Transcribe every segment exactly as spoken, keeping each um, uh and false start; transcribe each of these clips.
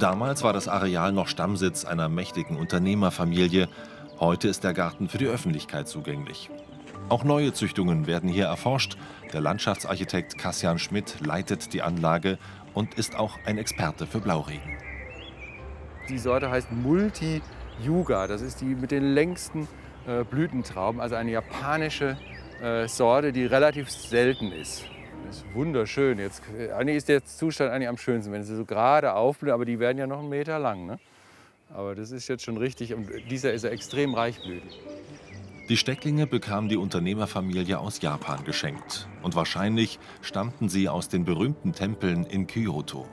Damals war das Areal noch Stammsitz einer mächtigen Unternehmerfamilie. Heute ist der Garten für die Öffentlichkeit zugänglich. Auch neue Züchtungen werden hier erforscht. Der Landschaftsarchitekt Kassian Schmidt leitet die Anlage und ist auch ein Experte für Blauregen. Die Sorte heißt Multi-Yuga. Das ist die mit den längsten äh, Blütentrauben, also eine japanische äh, Sorte, die relativ selten ist. Das ist wunderschön. Jetzt, eigentlich ist der Zustand eigentlich am schönsten, wenn sie so gerade aufblühen, aber die werden ja noch einen Meter lang. Ne? Aber das ist jetzt schon richtig. Und dieser ist ja extrem reichblütig. Die Stecklinge bekam die Unternehmerfamilie aus Japan geschenkt. Und wahrscheinlich stammten sie aus den berühmten Tempeln in Kyoto.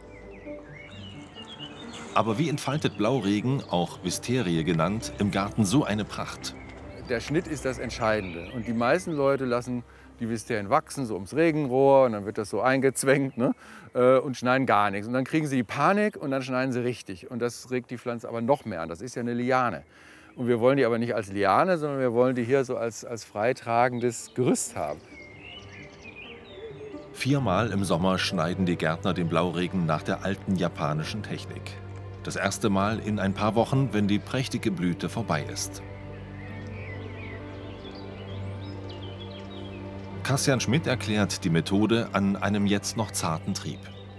Aber wie entfaltet Blauregen, auch Wisterie genannt, im Garten so eine Pracht? Der Schnitt ist das Entscheidende. Und die meisten Leute lassen die Wisterien wachsen, so ums Regenrohr. Und dann wird das so eingezwängt, ne? Und schneiden gar nichts. Und dann kriegen sie die Panik und dann schneiden sie richtig. Und das regt die Pflanze aber noch mehr an. Das ist ja eine Liane. Und wir wollen die aber nicht als Liane, sondern wir wollen die hier so als, als freitragendes Gerüst haben. Viermal im Sommer schneiden die Gärtner den Blauregen nach der alten japanischen Technik. Das erste Mal in ein paar Wochen, wenn die prächtige Blüte vorbei ist. Kassian Schmidt erklärt die Methode an einem jetzt noch zarten Trieb.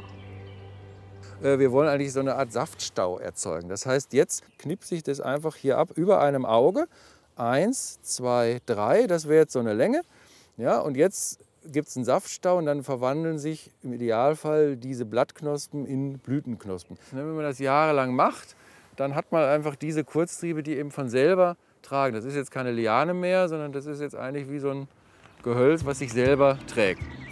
Wir wollen eigentlich so eine Art Saftstau erzeugen. Das heißt, jetzt knipse ich das einfach hier ab über einem Auge. Eins, zwei, drei, das wäre jetzt so eine Länge. Ja, und jetzt gibt es einen Saftstau und dann verwandeln sich im Idealfall diese Blattknospen in Blütenknospen. Wenn man das jahrelang macht, dann hat man einfach diese Kurztriebe, die eben von selber tragen. Das ist jetzt keine Liane mehr, sondern das ist jetzt eigentlich wie so ein Gehölz, was sich selber trägt.